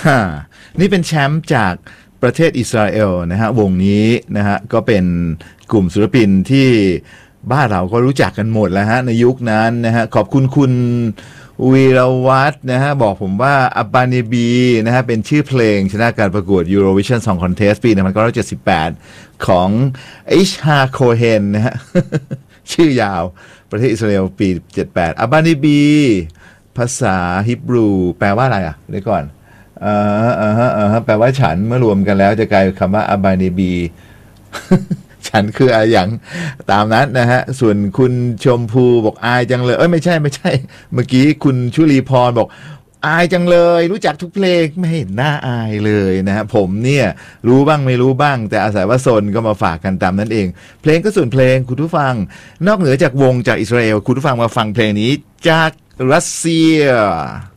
ฮ่านี่เป็นแชมป์จากประเทศอิสราเอลนะฮะวงนี้นะฮะก็เป็นกลุ่มศิลปินที่บ้านเราก็รู้จักกันหมดแล้วฮะในยุคนั้นนะฮะขอบคุณคุณวีรวัฒน์นะฮะบอกผมว่าอับบานีบีนะฮะเป็นชื่อเพลงชนะการประกวด Eurovision Song Contest ปี1978ของอิชฮาโคเฮนนะฮะ ชื่อยาวประเทศอิสราเอลปี78อับบานีบีภาษาฮิบรูแปลว่าอะไรอ่ะเดี๋ยวก่อนแปลว่าฉันเมื่อรวมกันแล้วจะกลายเป็นคำว่าอับบานีบี ฉันคืออะไรอย่างตามนั้นนะฮะส่วนคุณชมพูบอกอายจังเลยไม่ใช่เมื่อกี้คุณชุลีพรบอกอายจังเลยรู้จักทุกเพลงไม่เห็นหน้าอายเลยนะฮะผมเนี่ยรู้บ้างไม่รู้บ้างแต่อาศัยว่าซนก็มาฝากกันตามนั้นเองเพลงก็ส่วนเพลงคุณผู้ฟังนอกเหนือจากวงจากอิสราเอลคุณผู้ฟังมาฟังเพลงนี้จากรัสเซีย